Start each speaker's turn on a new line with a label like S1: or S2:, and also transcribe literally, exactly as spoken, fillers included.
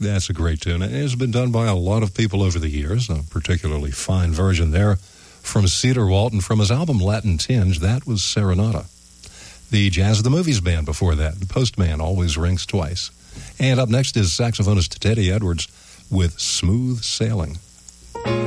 S1: That's a great tune. It has been done by a lot of people over the years, a particularly fine version there from Cedar Walton from his album Latin Tinge. That was Serenata. The Jazz of the Movies Band before that, The Postman Always Rings Twice. And up next is saxophonist Teddy Edwards with Smooth Sailing.